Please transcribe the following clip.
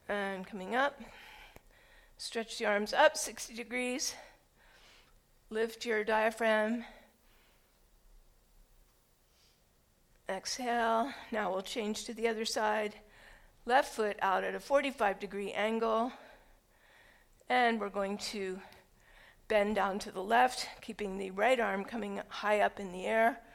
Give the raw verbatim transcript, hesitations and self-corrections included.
And coming up, stretch the arms up sixty degrees. Lift your diaphragm. Exhale. Now we'll change to the other side. Left foot out at a forty-five degree angle. And we're going to bend down to the left, keeping the right arm coming high up in the air.